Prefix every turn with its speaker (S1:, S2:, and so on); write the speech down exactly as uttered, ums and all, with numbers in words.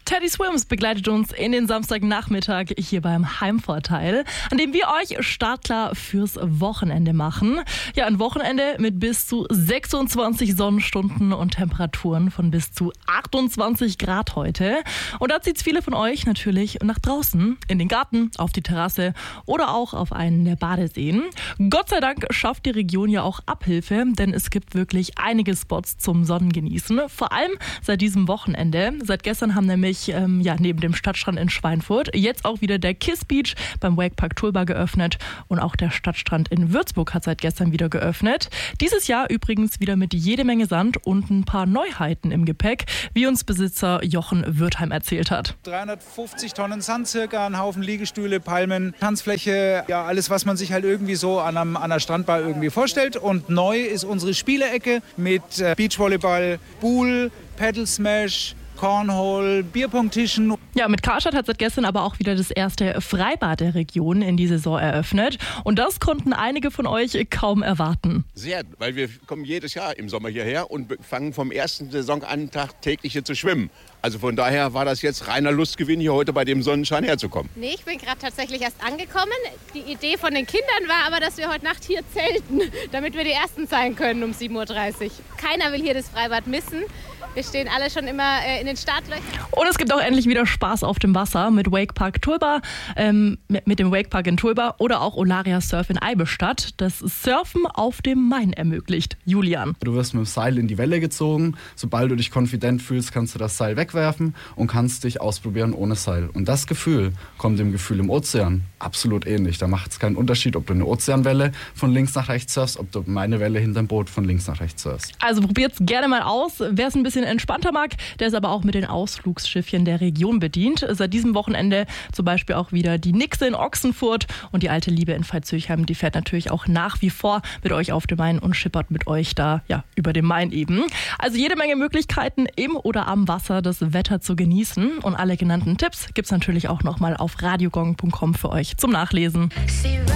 S1: Teddy Swims begleitet uns in den Samstagnachmittag hier beim Heimvorteil, an dem wir euch startklar fürs Wochenende machen. Ja, ein Wochenende mit bis zu sechsundzwanzig Sonnenstunden und Temperaturen von bis zu achtundzwanzig Grad heute. Und da zieht es viele von euch natürlich nach draußen, in den Garten, auf die Terrasse oder auch auf einen der Badeseen. Gott sei Dank schafft die Region ja auch Abhilfe, denn es gibt wirklich einige Spots zum Sonnengenießen. Vor allem seit diesem Wochenende. Seit gestern haben nämlich ähm, ja, neben dem Stadtstrand in Schweinfurt jetzt auch wieder der Kiss Beach beim Wakepark Tulba geöffnet und auch der Stadtstrand in Würzburg hat seit gestern wieder geöffnet. Dieses Jahr übrigens wieder mit jede Menge Sand und ein paar Neuheiten im Gepäck, wie uns Besitzer Jochen Würtheim erzählt hat.
S2: dreihundertfünfzig Tonnen Sand circa, ein Haufen Liegestühle, Palmen, Tanzfläche, ja alles, was man sich halt irgendwie so an, einem, an einer Strandbar irgendwie vorstellt. Und neu ist unsere Spielecke mit äh, Beachvolleyball, Pool, Paddle Smash, Cornhole, Bierpongtischen.
S1: Ja, mit Karstadt hat seit gestern aber auch wieder das erste Freibad der Region in die Saison eröffnet. Und das konnten einige von euch kaum erwarten.
S3: Sehr, weil wir kommen jedes Jahr im Sommer hierher und fangen vom ersten Saisonantag täglich hier zu schwimmen. Also von daher war das jetzt reiner Lustgewinn, hier heute bei dem Sonnenschein herzukommen.
S4: Nee, ich bin gerade tatsächlich erst angekommen. Die Idee von den Kindern war aber, dass wir heute Nacht hier zelten, damit wir die Ersten sein können um sieben Uhr dreißig. Keiner will hier das Freibad missen. Wir stehen alle schon immer äh, in den Startlöchern. Und
S1: es gibt auch endlich wieder Spaß auf dem Wasser mit Wakepark Tulba, ähm, mit, mit dem Wakepark in Tulba oder auch Olaria Surf in Eibenstadt, das Surfen auf dem Main ermöglicht. Julian.
S5: Du wirst mit dem Seil in die Welle gezogen. Sobald du dich konfident fühlst, kannst du das Seil wegwerfen und kannst dich ausprobieren ohne Seil. Und das Gefühl kommt dem Gefühl im Ozean absolut ähnlich. Da macht es keinen Unterschied, ob du eine Ozeanwelle von links nach rechts surfst, ob du meine Welle hinterm Boot von links nach rechts surfst.
S1: Also probiert's gerne mal aus. Wer es ein bisschen entspannter mag, der ist aber auch mit den Ausflugsschiffchen der Region bedient. Seit diesem Wochenende zum Beispiel auch wieder die Nixe in Ochsenfurt und die alte Liebe in Veitshöchheim. Die fährt natürlich auch nach wie vor mit euch auf dem Main und schippert mit euch da ja über dem Main eben. Also jede Menge Möglichkeiten im oder am Wasser das Wetter zu genießen. Und alle genannten Tipps gibt's natürlich auch nochmal auf radiogong punkt com für euch zum Nachlesen.